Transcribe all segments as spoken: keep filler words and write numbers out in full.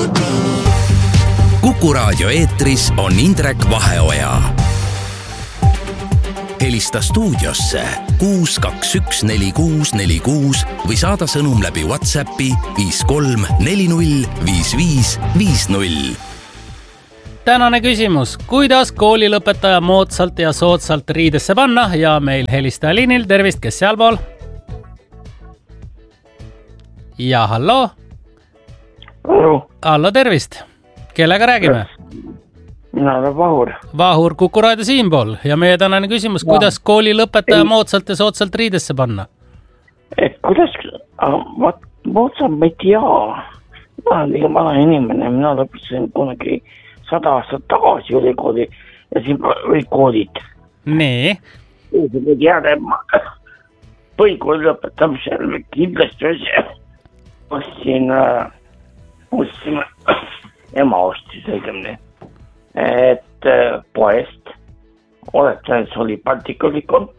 Kuku Raadio eetris on Indrek Vaheoja. Helista stuudiosse kuus kaks üks neli kuus neli kuus või saada sõnum läbi WhatsAppi viis kolm neli null viis viis viis null. Tänane küsimus. Kuidas koolilõpetaja moodsalt ja soodsalt riidesse panna? Ja meil helistaja liinil. Tervist, kes sealpool? Ja hallo? Hallo. Hallo, tervist. Kellega räägime? Mina olen Vahur. Vahur, Kuku Raadio siinpool. Ja meie tänane küsimus, ja. Kuidas koolilõpetaja ei. moodsalt ja soodsalt riidesse panna? Et kuidas, vaat, moodsalt ma ei tea. Ma olen liiga vana inimene. Mina lõpetasin kunagi sada aastat tagasi ülikooli ja siin olid koolid. Nii. Põhikooli lõpetamisel kindlasti ostsin, ostsin, ema ostis õigemini, et poest, oletan, et see oli Baltikulikond.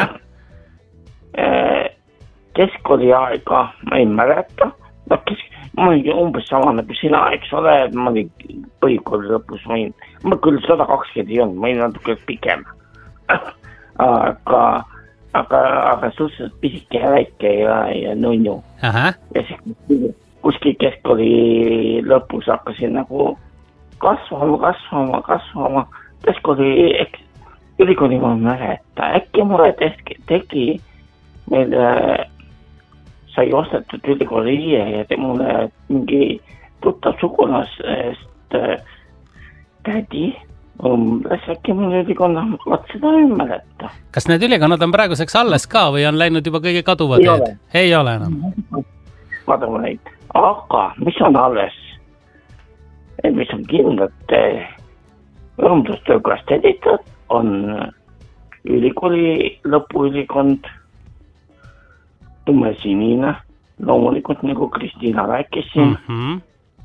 Keskkooli aega ma ei mäleta, no kesk, ma olin umbes sama nagu sina, eks ole, et ma olin põhikooli lõpus, ma olin, ma küll sada kakskümmend ei olnud, ma olin natuke pikem, aga aga, aga suhteliselt pisike ja väike ja, ja nunnu. Aha. Ja siis kuskil keskkooli lõpus hakkasin nagu kasvama, kasvama, kasvama. Keskkooli, ülikooli ma mäleta. Äkki mulle teki, tegi meil sai ostetud ülikooli riie ja te mulle mingi tuttav sugunasest tädi. Umbes äkki mul ülikonna, vaat seda ei mäleta. Kas need ülikonnad on praeguseks alles ka või on läinud juba kõige kaduva ei teed? Ole. Ei ole enam. Kaduva neid. Aga mis on alles? Mis on kindlalt õmdustöökast editud, on ülikooli lõpuülikond tumesinine, loomulikult nagu Kristiina rääkis siin. Mm-hmm.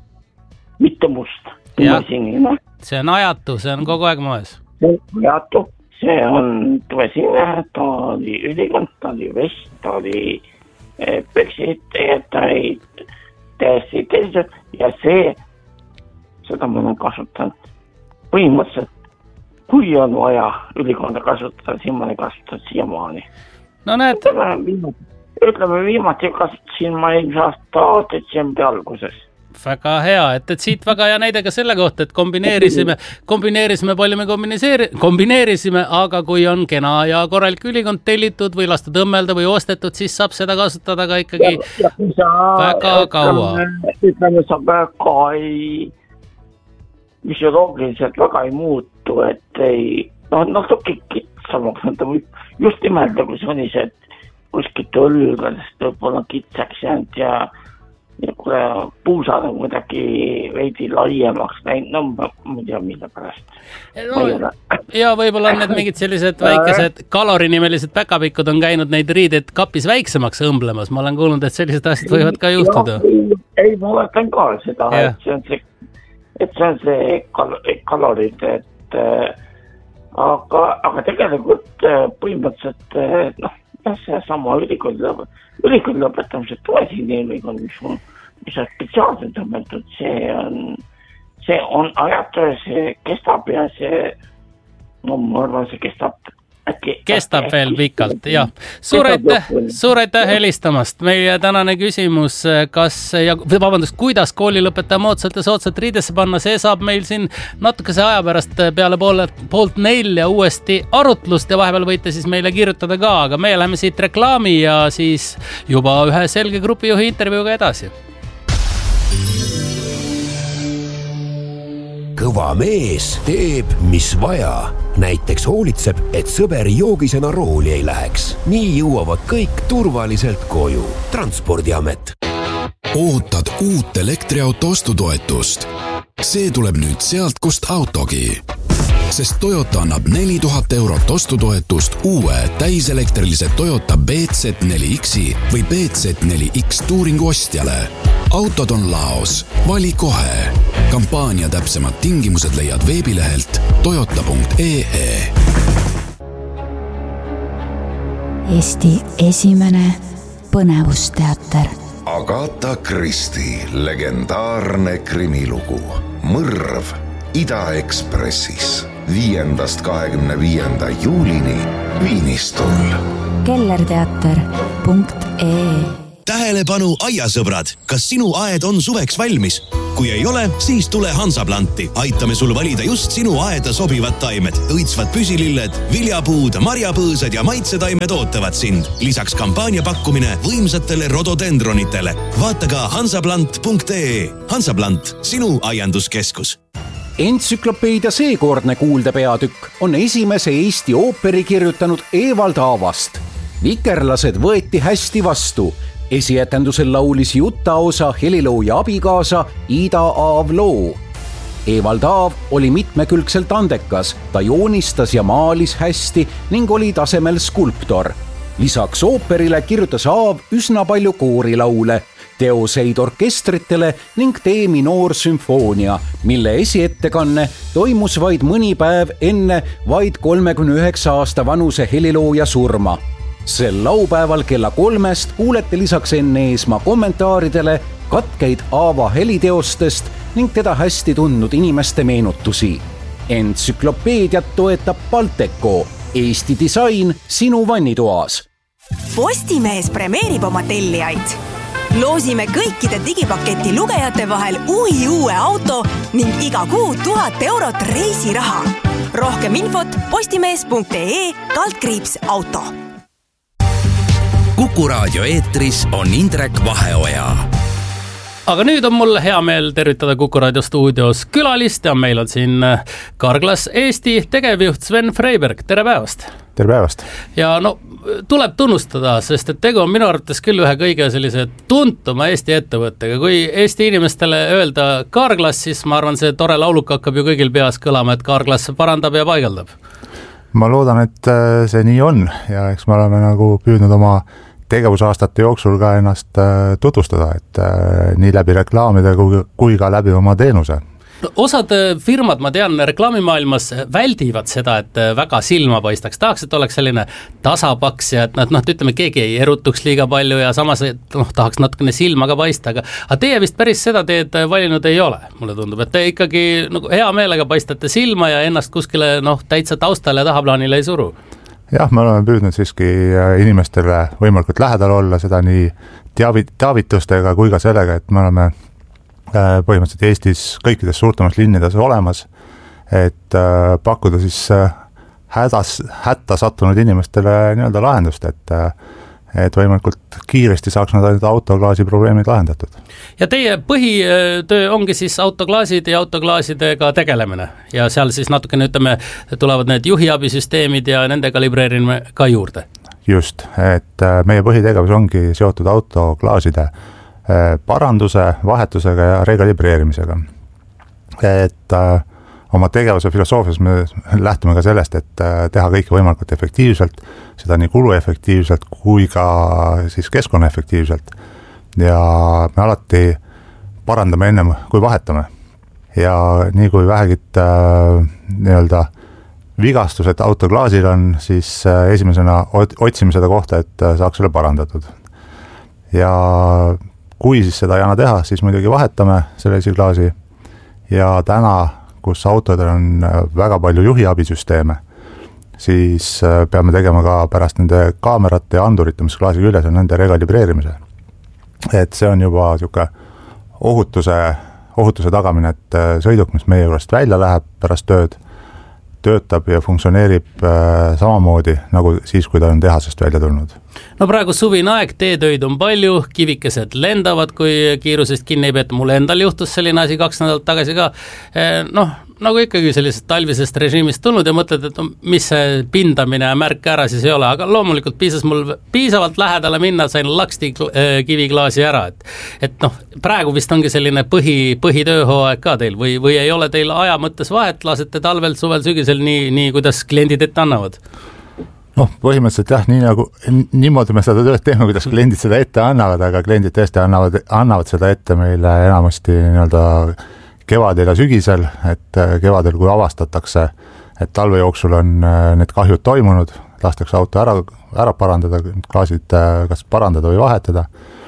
Mitte must, tumesinine. See on ajatu, see on kogu aeg moes. See on ajatu, see on tumesinine, ta oli ülikond, ta oli vest, ta oli peksid, ta oli täiesti teised ja see, seda ma olen kasutanud. Põhimõtteliselt, kui on vaja ülikonda kasutada, siis ma olen kasutanud siiamaani. No näed. Ütleme, ütleme viimati kasutasin ma eelmise aasta detsembri alguses. Väga hea, et, et siit väga hea näide ka selle kohta, et kombineerisime, kombineerisime palju me kombineerisime, aga kui on kena ja korralik ülikond tellitud või lastud õmmelda või ostetud, siis saab seda kasutada ka ikkagi ja, ja, sa, väga kaua. Ütleme, sa väga ei, füsioloogiliselt väga ei muutu, et ei, no, natuke kitsamaks, just imelda, kui see oli see, et kuskilt õlgadest võib-olla kitsaks jäänud ja ja kui puusad on kuidagi veidi laiemaks näinud, no ma, ma ei tea, mille pärast. No, ja võib-olla on need mingid sellised väikesed kalorinimelised päkapikud on käinud neid riideid kapis väiksemaks õmblemas. Ma olen kuulnud, et sellised asjad võivad ka juhtuda. Ja, ei, ma oletan ka seda, ja. et see on see, et see, on see kal- kalorid, et äh, aga, aga tegelikult äh, põhimõtteliselt äh, noh, see sama ülikooli lõpetamised, ülikooli lõpetamised tuesini ülikooli, mis on, mis on spetsiaalselt õmmeldud, see on, see on ajatu ja see kestab ja see, no ma arvan, see kestab äkki. Kestab äkki, veel pikalt, jah. Suur aitäh, suur aitäh helistamast. Meie tänane küsimus, kas, ja vabandust, kuidas koolilõpetaja moodsalt ja soodsalt riidesse panna, see saab meil siin natukese aja pärast peale poole, poolt nelja uuesti arutlust ja vahepeal võite siis meile kirjutada ka, aga meie läheme siit reklaami ja siis juba ühe selge grupijuhi intervjuuga edasi. Kõva mees teeb, mis vaja. Näiteks hoolitseb, et sõberi joogisena rooli ei läheks. Nii jõuavad kõik turvaliselt koju. Transpordiamet. Ootad uut elektriauto ostutoetust. See tuleb nüüd sealt, kust autogi. Sest Toyota annab neli tuhat eurot ostutoetust uue täiselektrilise Toyota B Z neli X-i või B Z neli X Touringu ostjale. Autod on laos. Vali kohe. Kampaania täpsemad tingimused leiad veebilehelt toyota punkt ee. Eesti esimene põnevusteater. Agatha Christie legendaarne krimilugu Mõrv Ida-Ekspressis viiendast kahekümne viienda juulini Viinistul. kellerteater punkt ee Tähelepanu aiasõbrad, kas sinu aed on suveks valmis? Kui ei ole, siis tule Hansaplanti. Aitame sul valida just sinu aeda sobivad taimed. Õitsvad püsililled, viljapuud, marjapõõsad ja maitsetaimed ootavad sind. Lisaks kampaania pakkumine võimsatele rododendronitele. Vaata ka hansaplant punkt ee. Hansaplant, sinu aianduskeskus. Entsüklopeedia seekordne kuuldepeatükk on esimese Eesti ooperi kirjutanud Evald Aavast. Vikerlased võeti hästi vastu. Esietendusel laulis Jutta-osa helilooja abikaasa Ida Aav loo. Evald Aav oli mitmekülgselt andekas, ta joonistas ja maalis hästi ning oli tasemel skulptor. Lisaks ooperile kirjutas Aav üsna palju koorilaule, teoseid orkestritele ning D-minoor sümfoonia, mille esiettekanne toimus vaid mõni päev enne vaid kolmekümne üheksa aasta vanuse helilooja surma. Sel laupäeval kella kolmest kuulete lisaks Enn Eesmaa kommentaaridele katkeid Aava heliteostest ning teda hästi tundnud inimeste meenutusi. Entsüklopeediat toetab Balteco, Eesti disain sinu vannitoas. Postimees premeerib oma tellijaid. Loosime kõikide digipaketi lugejate vahel uhi uue auto ning iga kuu tuhat eurot reisiraha. Rohkem infot postimees punkt ee kaldkriips auto. Kuku raadio eetris on Indrek Vaheoja. Aga nüüd on mul hea meel tervitada Kuku raadio stuudios külalist ja meil on siin Carglass Eesti tegevjuht Sven Freiberg. Tere päevast! Tere päevast! Ja no, tuleb tunnustada, sest et tegu on minu arvates küll ühe kõige sellise tuntuma Eesti ettevõttega. Kui Eesti inimestele öelda Carglass, siis ma arvan, see tore lauluk hakkab ju kõigil peas kõlama, et Carglass parandab ja paigaldab. Ma loodan, et see nii on ja eks me oleme nagu püüdnud oma tegevusaastate jooksul ka ennast tutvustada, et nii läbi reklaamide kui ka läbi oma teenuse. Osad firmad, ma tean, reklaamimaailmas väldivad seda, et väga silma paistaks. Tahaks, et oleks selline tasapaks ja et noh, ütleme, keegi ei erutuks liiga palju ja samas noh, tahaks natukene silma ka paista. Aga, aga teie vist päris seda teed valinud ei ole, mulle tundub. Et te ikkagi nagu, hea meelega paistate silma ja ennast kuskile noh, täitsa taustale ja tahaplaanile ei suru. Jah, me oleme püüdnud siiski inimestele võimalikult lähedal olla, seda nii teavitustega kui ka sellega, et me oleme põhimõtteliselt Eestis kõikides suurtemas linnides olemas, et pakkuda siis hädas, hätta sattunud inimestele nii-öelda lahendust, et, et võimalikult kiiresti saaks nad autoklaasi probleemid lahendatud. Ja teie põhitöö ongi siis autoklaasid ja autoklaasidega tegelemine ja seal siis natukene ütleme, tulevad need juhiabisüsteemid ja nende kalibreerimine ka juurde. Just, et meie põhitegevus ongi seotud autoklaaside paranduse, vahetusega ja rekalibreerimisega. Et äh, oma tegevuse filosoofias me lähtume ka sellest, et äh, teha kõike võimalikult efektiivselt, seda nii kuluefektiivselt kui ka siis keskkonnaefektiivselt. Ja me alati parandame ennem kui vahetame. Ja nii kui vähegit äh, nii-öelda vigastused autoklaasil on, siis äh, esimesena otsime seda kohta, et äh, saaks selle parandatud. Ja kui siis seda ei anna teha, siis muidugi vahetame selle esiklaasi ja täna, kus autodel on väga palju juhiabisüsteeme, siis peame tegema ka pärast nende kaamerate ja andurite, mis klaasi küljes on nende rekalibreerimise. Et see on juba siuke ohutuse, ohutuse tagamine, et sõiduk, mis meie juurest välja läheb pärast tööd, töötab ja funktsioneerib äh, samamoodi nagu siis, kui ta on tehasest välja tulnud. No praegu suvine aeg, teetöid on palju, kivikesed lendavad, kui kiirusest kinni ei peeta. Mul endal juhtus selline asi kaks nädalat tagasi ka. Noh, nagu ikkagi sellisest talvisest režiimist tulnud ja mõtled, et mis see pindamine ja märk ära siis ei ole, aga loomulikult piisas mul piisavalt lähedale minna, sain laksti kiviklaasi ära, et, et noh, praegu vist ongi selline põhi, põhitööhooaeg ka teil või, või ei ole teil aja mõttes vahet, lasete talvel, suvel, sügisel nii, nii kuidas kliendid ette annavad? Noh, põhimõtteliselt jah, nii nagu niimoodi me seda tööd teeme, kuidas kliendid seda ette annavad, aga kliendid tõesti annavad, annavad seda ette meile enamasti nii-öelda kevadel ja sügisel, et kevadel, kui avastatakse, et talve jooksul on need kahjud toimunud, lastakse auto ära, ära parandada, klaasid kas parandada või vahetada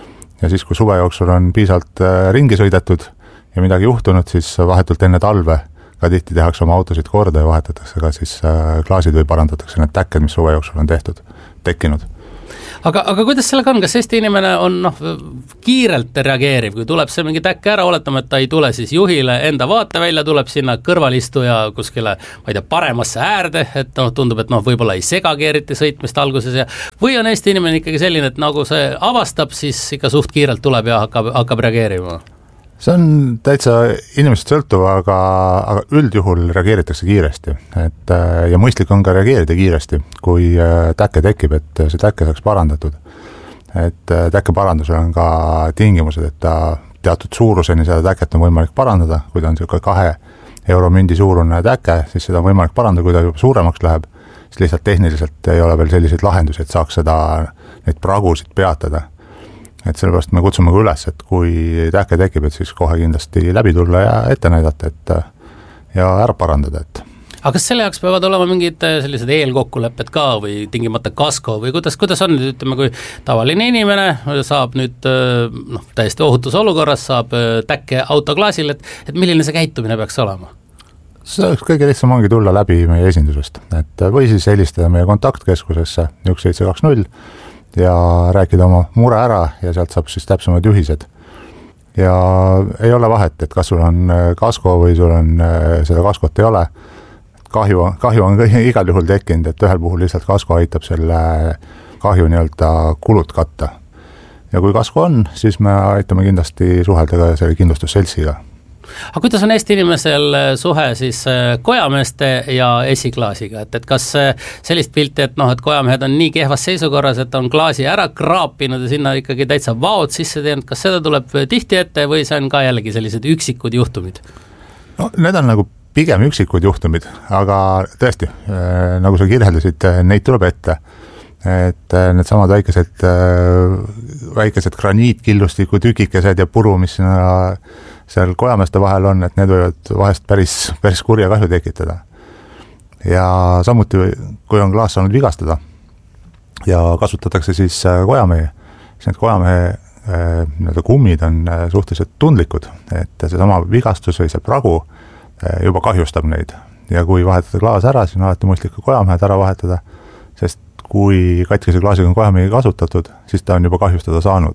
ja siis, kui suve jooksul on piisavalt ringi sõidetud ja midagi juhtunud, siis vahetult enne talve ka tihti tehakse oma autosid korda ja vahetatakse ka siis klaasid või parandatakse need täkked, mis suve jooksul on tehtud, tekkinud. Aga, aga kuidas sellega on, kas Eesti inimene on noh, kiirelt reageeriv, kui tuleb see mingi täkke ära, oletame, et ta ei tule siis juhile enda vaate välja, tuleb sinna kõrvalistuja kuskile, ma ei tea, paremasse äärde, et noh, tundub, et noh, võib-olla ei segagi eriti sõitmist alguses ja või on Eesti inimene ikkagi selline, et nagu see avastab, siis ikka suht kiirelt tuleb ja hakkab, hakkab reageerima? See on täitsa inimesed sõltuv, aga, aga üldjuhul reageeritakse kiiresti, et ja mõistlik on ka reageerida kiiresti, kui täkke tekib, et see täkke saaks parandatud. Et täkke parandusel on ka tingimused, et ta teatud suuruseni seda täket on võimalik parandada, kui ta on selline kahe euro mündi suurune täke, siis seda on võimalik parandada, kui ta juba suuremaks läheb, siis lihtsalt tehniliselt ei ole veel selliseid lahendusi, et saaks seda, neid pragusid peatada. Et sellepärast me kutsume ka üles, et kui tähke tekib, et siis kohe kindlasti läbi tulla ja ette näidata, et ja ära parandada. Et. Aga kas selle jaoks peavad olema mingid sellised eelkokkulepped ka või tingimata kasko või kuidas, kuidas on, ütleme, kui tavaline inimene saab nüüd noh, täiesti ohutus olukorras, saab täkke autoklaasil, et, et milline see käitumine peaks olema? See kõige lihtsam ongi tulla läbi meie esindusest, et või siis helistada meie kontaktkeskusesse üks seitse kaks null ja rääkida oma mure ära ja sealt saab siis täpsemad juhised. Ja ei ole vahet, et kas sul on kasko või sul on seda kaskot ei ole. Kahju, kahju on igal juhul tekkinud, et ühel puhul lihtsalt kasko aitab selle kahju nii-öelda kulud katta. Ja kui kasko on, siis me aitame kindlasti suhelda ka selle kindlustusseltsiga. Aga kuidas on Eesti inimesel suhe siis kojameeste ja esiklaasiga, et, et kas sellist pilti, et noh, et kojamehed on nii kehvas seisukorras, et on klaasi ära kraapinud ja sinna ikkagi täitsa vaod sisse teinud, kas seda tuleb tihti ette või see on ka jällegi sellised üksikud juhtumid? No, need on nagu pigem üksikud juhtumid, aga tõesti, nagu sa kirjeldasid, neid tuleb ette. Et need samad väikesed, väikesed graniitkillustiku tükikesed ja puru, mis sinna seal kojameeste vahel on, et need võivad vahest päris, päris kurja kahju tekitada. Ja samuti, kui on klaas saanud vigastada ja kasutatakse siis kojamehi, siis need kojamehe kummid on suhteliselt tundlikud, et see sama vigastus või see pragu juba kahjustab neid. Ja kui vahetada klaas ära, siis on alati mõistlik ka kojamehed ära vahetada, sest kui katkise klaasiga on kojamehi kasutatud, siis ta on juba kahjustada saanud.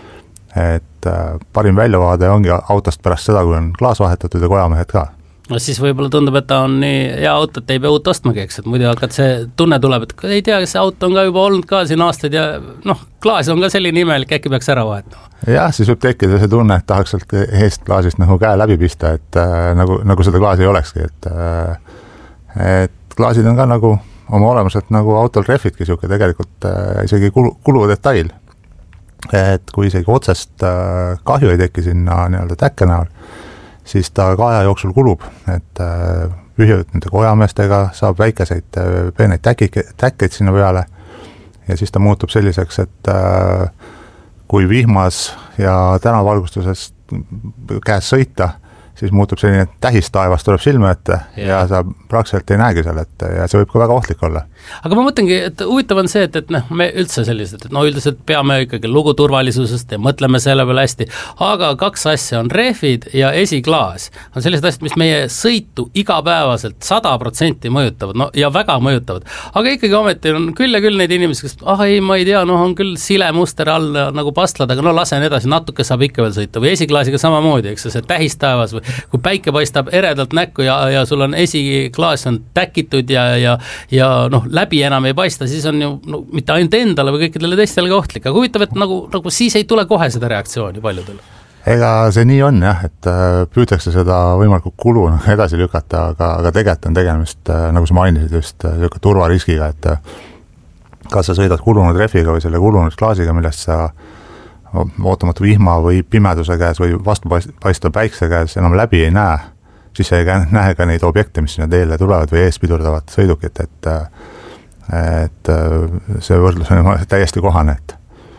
Et parim väljavaade ongi autost pärast seda, kui on klaas vahetatud ja kojamehed ka. No siis võib-olla tundub, et ta on nii hea auto, et ei pea uut ostmagi, eks, et muidu hakkad see tunne tuleb, et ei tea, see auto on ka juba olnud ka siin aastaid ja noh, klaas on ka selline imelik, äkki peaks ära vahetama. Jah, siis võib tekkida see tunne, et tahaks sealt eest klaasist nagu käe läbi pista, et äh, nagu, nagu seda klaasi ei olekski, et, äh, et klaasid on ka nagu oma olemuselt nagu autol rehvidki siuke tegelikult äh, isegi kulu, kuludetail. Et kui isegi otsest äh, kahju ei teki sinna nii-öelda täkke näol, siis ta ka aja jooksul kulub, et äh, ühivad nende kojameestega saab väikeseid äh, peeneid täkike, täkkeid sinna peale ja siis ta muutub selliseks, et äh, kui vihmas ja tänavalgustusest käes sõita, siis muutub selline tähistaevas tuleb silme ette ja, ja sa praktiliselt ei näegi seal ette ja see võib ka väga ohtlik olla. Aga ma mõtlengi, et huvitav on see, et, et noh, me üldse sellised, et no üldiselt peame ikkagi lugu turvalisusest ja mõtleme selle peale hästi, aga kaks asja on rehvid ja esiklaas. On sellised asjad, mis meie sõitu igapäevaselt sada protsenti mõjutavad, no ja väga mõjutavad. Aga ikkagi ometi on küll ja küll neid inimesi, kes ah ei, ma ei tea, noh on küll sile muster all nagu pastlad, aga no lasen edasi, natuke saab ikka veel sõita või esiklaasiga samamoodi, eks see tähistaevas või kui päike paistab eredalt näkku ja, ja sul on esiklaas on täkitud ja, ja, ja noh, läbi enam ei paista, siis on ju no, mitte ainult endale või kõikidele teistele ka ohtlik, aga huvitav, et nagu, nagu siis ei tule kohe seda reaktsiooni paljudele. Ega see nii on jah, et püütakse seda võimalikult kulu edasi lükata, aga, aga tegelikult on tegemist, nagu sa mainisid just turvariskiga, et kas sa sõidad kulunud rehviga või selle kulunud klaasiga, millest sa ootamatu vihma või pimeduse käes või vastu paista päikse käes enam läbi ei näe, siis ei näe ka neid objekte, mis sinna teele tulevad või ees pidurdavad sõidukit, et, et see võrdlus on täiesti kohane. Et.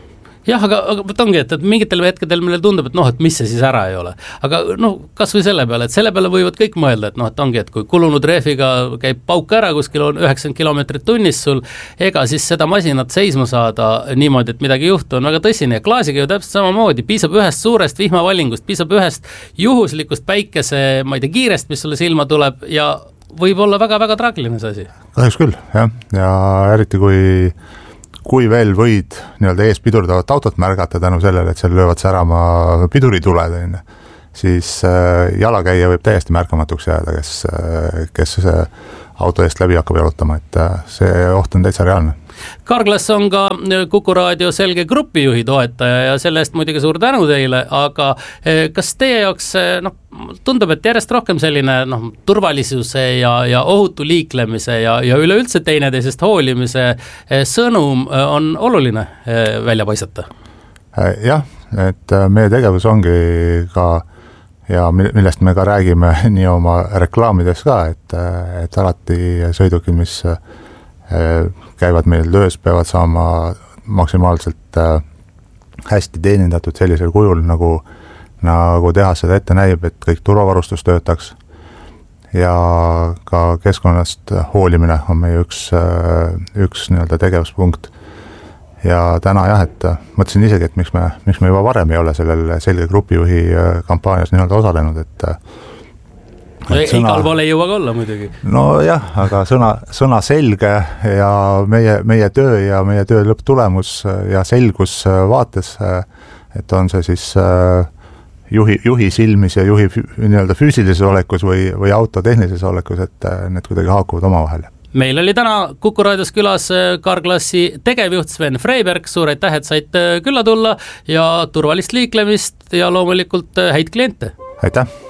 jah, aga, aga ongi, et, et mingitel hetkedel meile tundub, et noh, et mis see siis ära ei ole. Aga noh, kas või selle peale, et selle peale võivad kõik mõelda, et noh, et ongi, et kui kulunud rehviga käib pauk ära, kuskil on üheksakümmend kilomeetrit tunnis sul, ega siis seda masinat seisma saada niimoodi, et midagi juhtu, on väga tõsine ja klaasiga ju täpselt samamoodi, piisab ühest suurest vihmavallingust, piisab ühest juhuslikust päikese, ma ei tea, kiirest, mis sulle silma tuleb ja võib olla väga-väga traagiline see asi. Kahjuks küll, jah, ja eriti kui kui veel võid nii-öelda ees pidurdavat autot märgata tänu sellele, et seal löövad särama pidurituled, siis jalakäija võib täiesti märkamatuks jääda, kes, kes auto eest läbi hakkab jalutama, et see oht on täitsa reaalne. Karglas on ka Kuku Raadio selge grupijuhi toetaja ja selle eest muidugi suur tänu teile, aga kas teie jaoks noh, tundub, et järjest rohkem selline noh, turvalisuse ja, ja ohutu liiklemise ja, ja üleüldse teineteisest hoolimise sõnum on oluline välja paisata? Jah, et meie tegevus ongi ka ja millest me ka räägime nii oma reklaamides ka, et, et alati sõidukid, mis käivad meil töös, peavad saama maksimaalselt hästi teenindatud sellisel kujul, nagu, nagu tehas seda ette näib, et kõik turvavarustus töötaks ja ka keskkonnast hoolimine on meie üks, üks nii-öelda tegevuspunkt. Ja täna jah, et mõtlesin isegi, et miks me, miks me juba varem ei ole sellel selge grupijuhi kampaanias nii-öelda osalenud, et Sõna... igal pool ei jõua ka olla muidugi. No jah, aga sõna, sõna selge ja meie, meie töö ja meie töö lõpptulemus ja selgus vaates, et on see siis juhi, juhi silmis ja juhi nii-öelda füüsilises olekus või, või auto tehnilises olekus, et need kuidagi haakuvad oma vahel. Meil oli täna Kuku Raadios külas Karglassi tegevjuht Sven Freiberg, suur aitäh, et said külla tulla ja turvalist liiklemist ja loomulikult häid kliente. Aitäh!